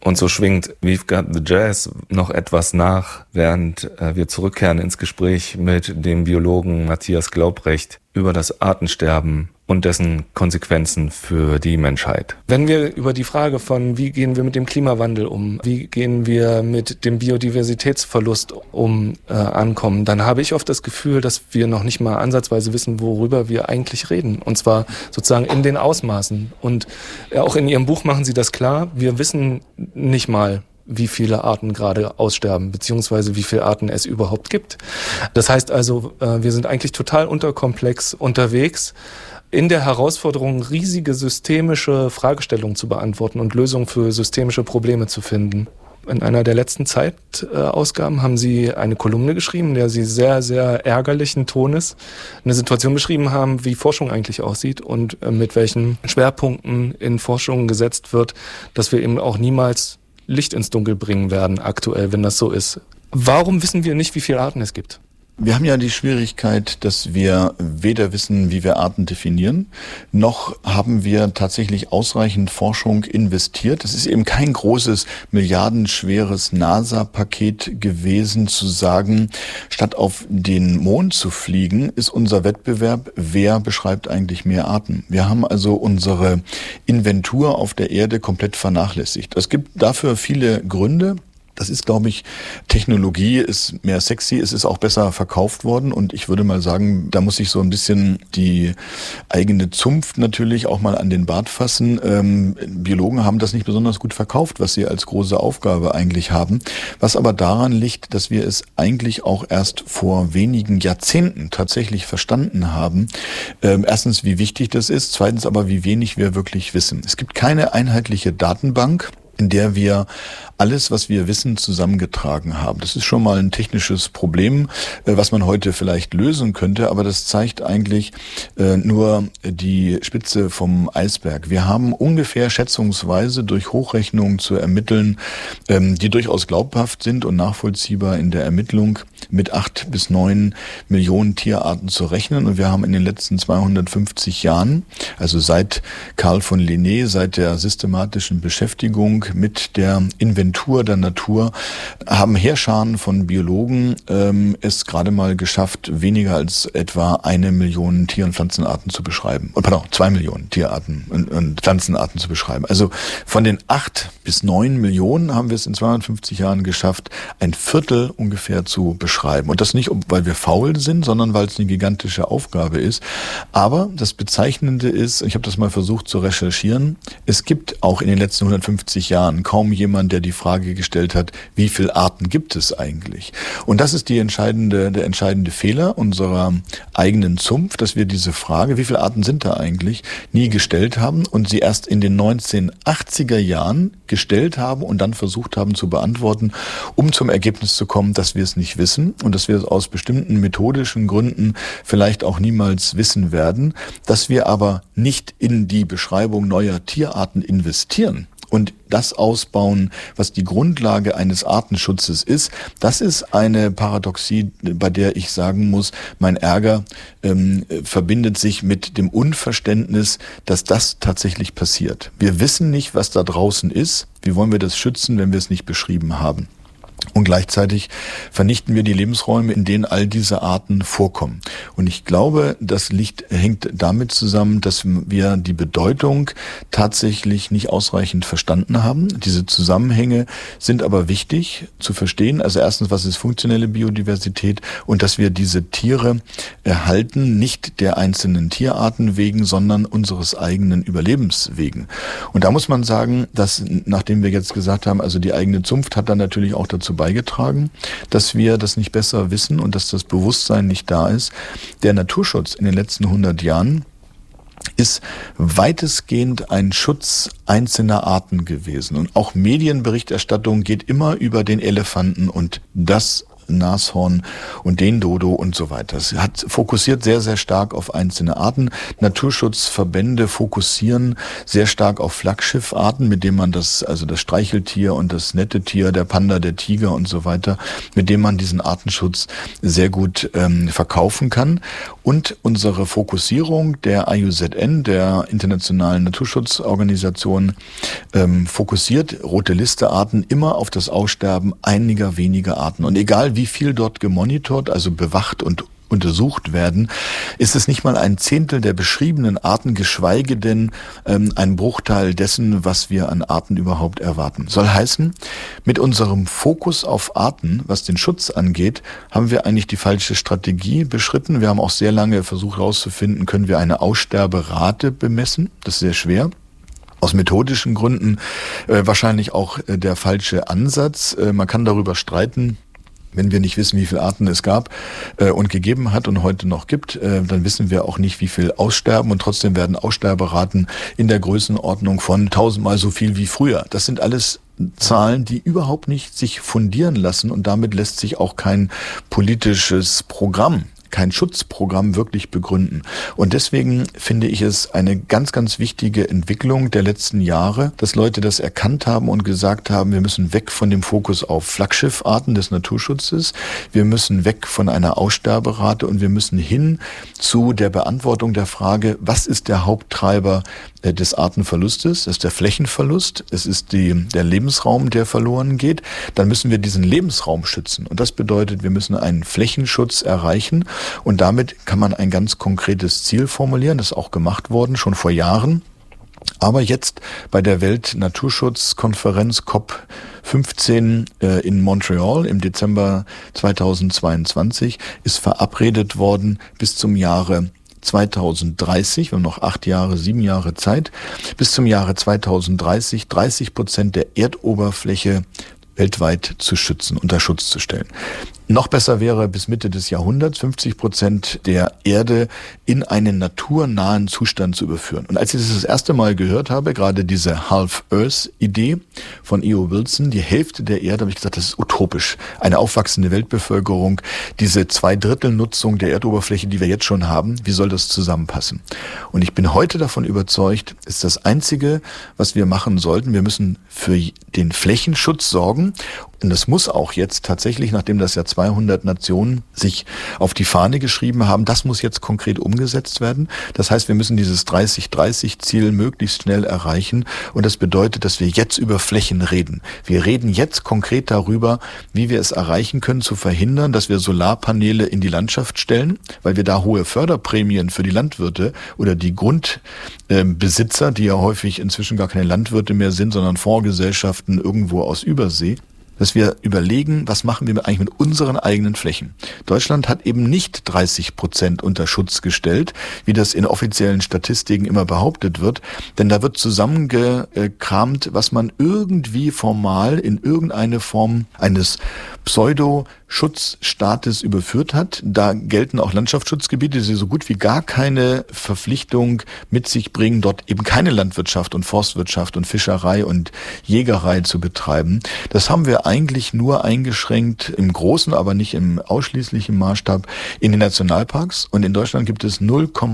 Und so schwingt We've Got the Jazz noch etwas nach, während wir zurückkehren ins Gespräch mit dem Biologen Matthias Glaubrecht über das Artensterben und dessen Konsequenzen für die Menschheit. Wenn wir über die Frage von, wie gehen wir mit dem Klimawandel um, wie gehen wir mit dem Biodiversitätsverlust ankommen, dann habe ich oft das Gefühl, dass wir noch nicht mal ansatzweise wissen, worüber wir eigentlich reden. Und zwar sozusagen in den Ausmaßen. Und auch in Ihrem Buch machen Sie das klar, wir wissen nicht mal, wie viele Arten gerade aussterben, beziehungsweise wie viele Arten es überhaupt gibt. Das heißt also, wir sind eigentlich total unterkomplex unterwegs, in der Herausforderung, riesige systemische Fragestellungen zu beantworten und Lösungen für systemische Probleme zu finden. In einer der letzten Zeitausgaben haben Sie eine Kolumne geschrieben, in der Sie sehr, sehr ärgerlichen Tones eine Situation beschrieben haben, wie Forschung eigentlich aussieht und mit welchen Schwerpunkten in Forschung gesetzt wird, dass wir eben auch niemals Licht ins Dunkel bringen werden, aktuell, wenn das so ist. Warum wissen wir nicht, wie viele Arten es gibt? Wir haben ja die Schwierigkeit, dass wir weder wissen, wie wir Arten definieren, noch haben wir tatsächlich ausreichend Forschung investiert. Es ist eben kein großes, milliardenschweres NASA-Paket gewesen, zu sagen, statt auf den Mond zu fliegen, ist unser Wettbewerb, wer beschreibt eigentlich mehr Arten. Wir haben also unsere Inventur auf der Erde komplett vernachlässigt. Es gibt dafür viele Gründe. Das ist, glaube ich, Technologie ist mehr sexy, es ist auch besser verkauft worden und ich würde mal sagen, da muss ich so ein bisschen die eigene Zunft natürlich auch mal an den Bart fassen. Biologen haben das nicht besonders gut verkauft, was sie als große Aufgabe eigentlich haben, was aber daran liegt, dass wir es eigentlich auch erst vor wenigen Jahrzehnten tatsächlich verstanden haben. Erstens, wie wichtig das ist, zweitens aber, wie wenig wir wirklich wissen. Es gibt keine einheitliche Datenbank, in der wir alles, was wir wissen, zusammengetragen haben. Das ist schon mal ein technisches Problem, was man heute vielleicht lösen könnte, aber das zeigt eigentlich nur die Spitze vom Eisberg. Wir haben ungefähr schätzungsweise durch Hochrechnungen zu ermitteln, die durchaus glaubhaft sind und nachvollziehbar in der Ermittlung, mit 8 bis 9 Millionen Tierarten zu rechnen. Und wir haben in den letzten 250 Jahren, also seit Carl von Linné, seit der systematischen Beschäftigung mit der Inventur der Natur, haben Heerscharen von Biologen es gerade mal geschafft, weniger als etwa 1 Million Tier- und Pflanzenarten zu beschreiben. 2 Millionen Tierarten und Pflanzenarten zu beschreiben. Also von den 8 bis 9 Millionen haben wir es in 250 Jahren geschafft, ein Viertel ungefähr zu beschreiben. Und das nicht, weil wir faul sind, sondern weil es eine gigantische Aufgabe ist. Aber das Bezeichnende ist, ich habe das mal versucht zu recherchieren, es gibt auch in den letzten 150 Jahren kaum jemand, der die Frage gestellt hat, wie viele Arten gibt es eigentlich? Und das ist der entscheidende Fehler unserer eigenen Zunft, dass wir diese Frage, wie viele Arten sind da eigentlich, nie gestellt haben und sie erst in den 1980er Jahren gestellt haben und dann versucht haben zu beantworten, um zum Ergebnis zu kommen, dass wir es nicht wissen und dass wir es aus bestimmten methodischen Gründen vielleicht auch niemals wissen werden, dass wir aber nicht in die Beschreibung neuer Tierarten investieren und das ausbauen, was die Grundlage eines Artenschutzes ist. Das ist eine Paradoxie, bei der ich sagen muss, mein Ärger verbindet sich mit dem Unverständnis, dass das tatsächlich passiert. Wir wissen nicht, was da draußen ist. Wie wollen wir das schützen, wenn wir es nicht beschrieben haben? Und gleichzeitig vernichten wir die Lebensräume, in denen all diese Arten vorkommen. Und ich glaube, das hängt damit zusammen, dass wir die Bedeutung tatsächlich nicht ausreichend verstanden haben. Diese Zusammenhänge sind aber wichtig zu verstehen. Also erstens, was ist funktionelle Biodiversität und dass wir diese Tiere erhalten, nicht der einzelnen Tierarten wegen, sondern unseres eigenen Überlebens wegen. Und da muss man sagen, dass, nachdem wir jetzt gesagt haben, also die eigene Zunft hat dann natürlich auch dazu beigetragen, dass wir das nicht besser wissen und dass das Bewusstsein nicht da ist. Der Naturschutz in den letzten 100 Jahren ist weitestgehend ein Schutz einzelner Arten gewesen. Und auch Medienberichterstattung geht immer über den Elefanten und das Nashorn und den Dodo und so weiter. Es hat fokussiert sehr, sehr stark auf einzelne Arten. Naturschutzverbände fokussieren sehr stark auf Flaggschiffarten, mit denen man das Streicheltier und das nette Tier, der Panda, der Tiger und so weiter, mit dem man diesen Artenschutz sehr gut verkaufen kann. Und unsere Fokussierung der IUCN, der Internationalen Naturschutzorganisation, fokussiert rote Liste-Arten immer auf das Aussterben einiger weniger Arten. Und egal wie viel dort gemonitort, also bewacht und untersucht werden, ist es nicht mal ein Zehntel der beschriebenen Arten, geschweige denn ein Bruchteil dessen, was wir an Arten überhaupt erwarten. Soll heißen, mit unserem Fokus auf Arten, was den Schutz angeht, haben wir eigentlich die falsche Strategie beschritten. Wir haben auch sehr lange versucht herauszufinden, können wir eine Aussterberate bemessen? Das ist sehr schwer. Aus methodischen Gründen wahrscheinlich auch der falsche Ansatz. Man kann darüber streiten. Wenn wir nicht wissen, wie viele Arten es gab und gegeben hat und heute noch gibt, dann wissen wir auch nicht, wie viel aussterben. Und trotzdem werden Aussterberaten in der Größenordnung von 1000-mal so viel wie früher. Das sind alles Zahlen, die überhaupt nicht sich fundieren lassen. Und damit lässt sich auch kein politisches Programm, kein Schutzprogramm wirklich begründen. Und deswegen finde ich es eine ganz, ganz wichtige Entwicklung der letzten Jahre, dass Leute das erkannt haben und gesagt haben, wir müssen weg von dem Fokus auf Flaggschiffarten des Naturschutzes, wir müssen weg von einer Aussterberate und wir müssen hin zu der Beantwortung der Frage, was ist der Haupttreiber des Artenverlustes? Das ist der Flächenverlust, es ist der Lebensraum, der verloren geht. Dann müssen wir diesen Lebensraum schützen. Und das bedeutet, wir müssen einen Flächenschutz erreichen. Und damit kann man ein ganz konkretes Ziel formulieren. Das ist auch gemacht worden, schon vor Jahren. Aber jetzt bei der Weltnaturschutzkonferenz COP15 in Montreal im Dezember 2022 ist verabredet worden, bis zum Jahre 2030, wir haben noch 7 Jahre Zeit, bis zum Jahre 2030 30% der Erdoberfläche weltweit zu schützen, unter Schutz zu stellen. Noch besser wäre bis Mitte des Jahrhunderts 50% der Erde in einen naturnahen Zustand zu überführen. Und als ich das erste Mal gehört habe, gerade diese Half-Earth-Idee von E.O. Wilson, die Hälfte der Erde, habe ich gesagt, das ist utopisch. Eine aufwachsende Weltbevölkerung, diese 2/3 der Erdoberfläche, die wir jetzt schon haben, wie soll das zusammenpassen? Und ich bin heute davon überzeugt, ist das Einzige, was wir machen sollten. Wir müssen für den Flächenschutz sorgen. Und das muss auch jetzt tatsächlich, nachdem das ja 200 Nationen sich auf die Fahne geschrieben haben, das muss jetzt konkret umgesetzt werden. Das heißt, wir müssen dieses 30-30-Ziel möglichst schnell erreichen. Und das bedeutet, dass wir jetzt über Flächen reden. Wir reden jetzt konkret darüber, wie wir es erreichen können, zu verhindern, dass wir Solarpaneele in die Landschaft stellen, weil wir da hohe Förderprämien für die Landwirte oder die Grundbesitzer, die ja häufig inzwischen gar keine Landwirte mehr sind, sondern Fondsgesellschaften irgendwo aus Übersee, dass wir überlegen, was machen wir eigentlich mit unseren eigenen Flächen. Deutschland hat eben nicht 30% unter Schutz gestellt, wie das in offiziellen Statistiken immer behauptet wird, denn da wird zusammengekramt, was man irgendwie formal in irgendeine Form eines Pseudo-Schutzstaates überführt hat. Da gelten auch Landschaftsschutzgebiete, die so gut wie gar keine Verpflichtung mit sich bringen, dort eben keine Landwirtschaft und Forstwirtschaft und Fischerei und Jägerei zu betreiben. Das haben wir eigentlich nur eingeschränkt im großen, aber nicht im ausschließlichen Maßstab in den Nationalparks. Und in Deutschland gibt es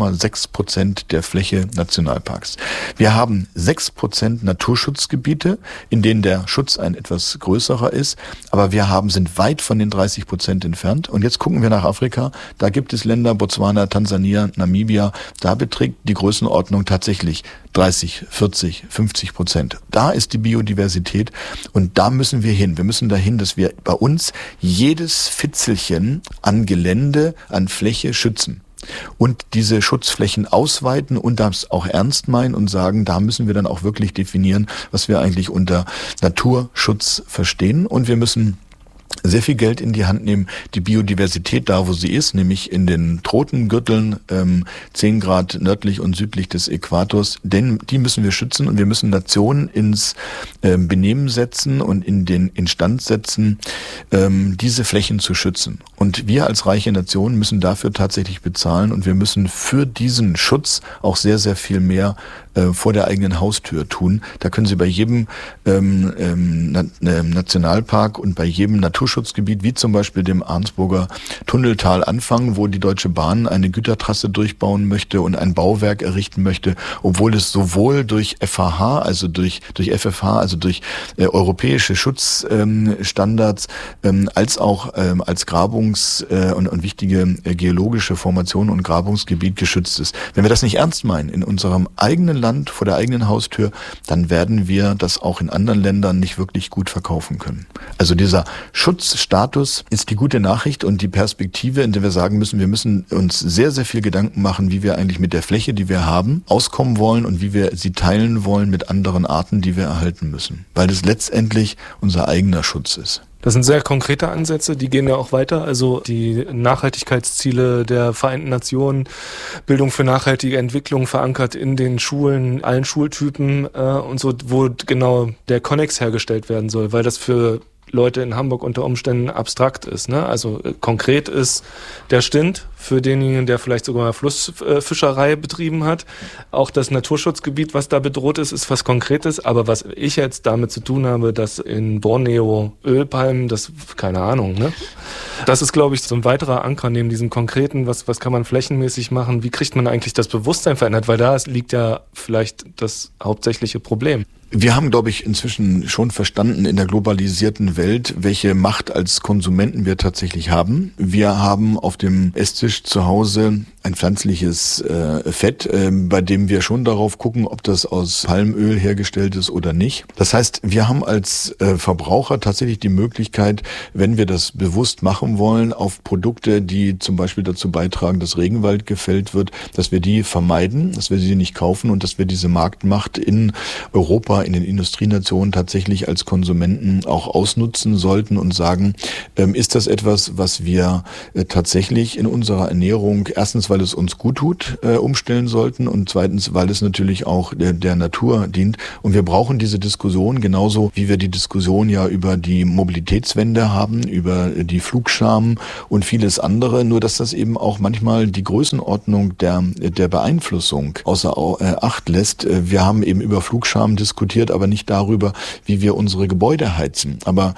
0,6% der Fläche Nationalparks. Wir haben 6% Naturschutzgebiete, in denen der Schutz ein etwas größerer ist, aber wir sind weit von den 30% entfernt. Und jetzt gucken wir nach Afrika. Da gibt es Länder, Botswana, Tansania, Namibia. Da beträgt die Größenordnung tatsächlich 30, 40, 50%. Da ist die Biodiversität und da müssen wir hin. Wir müssen dahin, dass wir bei uns jedes Fitzelchen an Gelände, an Fläche schützen. Und diese Schutzflächen ausweiten und das auch ernst meinen und sagen, da müssen wir dann auch wirklich definieren, was wir eigentlich unter Naturschutz verstehen. Und wir müssen sehr viel Geld in die Hand nehmen, die Biodiversität da, wo sie ist, nämlich in den Tropengürteln, 10 Grad nördlich und südlich des Äquators, denn die müssen wir schützen und wir müssen Nationen ins Benehmen setzen und in den Instand setzen, diese Flächen zu schützen. Und wir als reiche Nation müssen dafür tatsächlich bezahlen und wir müssen für diesen Schutz auch sehr, sehr viel mehr vor der eigenen Haustür tun. Da können Sie bei jedem Nationalpark und bei jedem Naturschutzgebiet Naturschutzgebiet wie zum Beispiel dem Arnsburger Tunneltal anfangen, wo die Deutsche Bahn eine Gütertrasse durchbauen möchte und ein Bauwerk errichten möchte, obwohl es sowohl durch FHH, also durch FFH, also durch europäische Schutzstandards, als auch als Grabungs- und wichtige geologische Formation und Grabungsgebiet geschützt ist. Wenn wir das nicht ernst meinen in unserem eigenen Land, vor der eigenen Haustür, dann werden wir das auch in anderen Ländern nicht wirklich gut verkaufen können. Also dieser Schutzstatus ist die gute Nachricht und die Perspektive, in der wir sagen müssen, wir müssen uns sehr, sehr viel Gedanken machen, wie wir eigentlich mit der Fläche, die wir haben, auskommen wollen und wie wir sie teilen wollen mit anderen Arten, die wir erhalten müssen. Weil das letztendlich unser eigener Schutz ist. Das sind sehr konkrete Ansätze, die gehen ja auch weiter. Also die Nachhaltigkeitsziele der Vereinten Nationen, Bildung für nachhaltige Entwicklung verankert in den Schulen, allen Schultypen und so, wo genau der Konnex hergestellt werden soll, weil das für Leute in Hamburg unter Umständen abstrakt ist. Ne? Also konkret ist der Stint für denjenigen, der vielleicht sogar mal Flussfischerei betrieben hat. Auch das Naturschutzgebiet, was da bedroht ist, ist was Konkretes. Aber was ich jetzt damit zu tun habe, dass in Borneo Ölpalmen, das, keine Ahnung, ne? Das ist, glaube ich, so ein weiterer Anker neben diesem konkreten, was kann man flächenmäßig machen? Wie kriegt man eigentlich das Bewusstsein verändert? Weil da liegt ja vielleicht das hauptsächliche Problem. Wir haben, glaube ich, inzwischen schon verstanden in der globalisierten Welt, welche Macht als Konsumenten wir tatsächlich haben. Wir haben auf dem Esstisch zu Hause ein pflanzliches Fett, bei dem wir schon darauf gucken, ob das aus Palmöl hergestellt ist oder nicht. Das heißt, wir haben als Verbraucher tatsächlich die Möglichkeit, wenn wir das bewusst machen wollen, auf Produkte, die zum Beispiel dazu beitragen, dass Regenwald gefällt wird, dass wir die vermeiden, dass wir sie nicht kaufen und dass wir diese Marktmacht in Europa, in den Industrienationen tatsächlich als Konsumenten auch ausnutzen sollten und sagen, ist das etwas, was wir tatsächlich in unserer Ernährung, erstens, weil es uns gut tut, umstellen sollten und zweitens, weil es natürlich auch der Natur dient. Und wir brauchen diese Diskussion genauso, wie wir die Diskussion ja über die Mobilitätswende haben, über die Flugscham und vieles andere, nur dass das eben auch manchmal die Größenordnung der Beeinflussung außer Acht lässt. Wir haben eben über Flugscham diskutiert, aber nicht darüber, wie wir unsere Gebäude heizen. Aber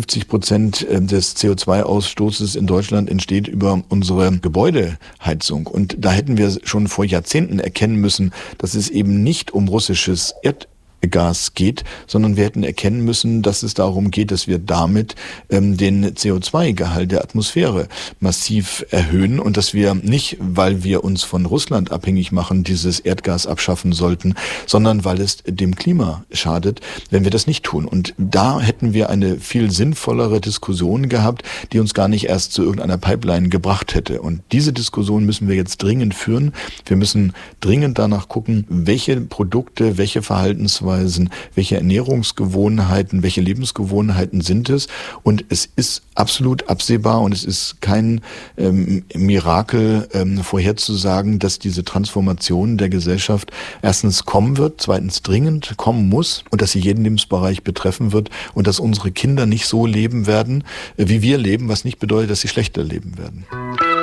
50% des CO2-Ausstoßes in Deutschland entsteht über unsere Gebäudeheizung. Und da hätten wir schon vor Jahrzehnten erkennen müssen, dass es eben nicht um russisches Erdgas geht, sondern wir hätten erkennen müssen, dass es darum geht, dass wir damit den CO2-Gehalt der Atmosphäre massiv erhöhen und dass wir nicht, weil wir uns von Russland abhängig machen, dieses Erdgas abschaffen sollten, sondern weil es dem Klima schadet, wenn wir das nicht tun. Und da hätten wir eine viel sinnvollere Diskussion gehabt, die uns gar nicht erst zu irgendeiner Pipeline gebracht hätte. Und diese Diskussion müssen wir jetzt dringend führen. Wir müssen dringend danach gucken, welche Produkte, welche Verhaltensweisen, welche Ernährungsgewohnheiten, welche Lebensgewohnheiten sind es. Und es ist absolut absehbar und es ist kein Mirakel vorherzusagen, dass diese Transformation der Gesellschaft erstens kommen wird, zweitens dringend kommen muss und dass sie jeden Lebensbereich betreffen wird und dass unsere Kinder nicht so leben werden, wie wir leben, was nicht bedeutet, dass sie schlechter leben werden.